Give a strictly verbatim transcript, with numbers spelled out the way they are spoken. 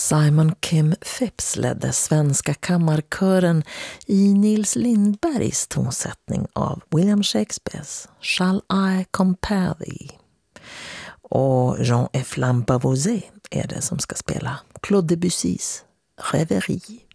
Simon Kim Phipps ledde svenska kammarkören i Nils Lindbergs tonsättning av William Shakespeares Shall I Compare Thee? Och Jean-F. Lambavosé är det som ska spela Claude Debussys Rêverie.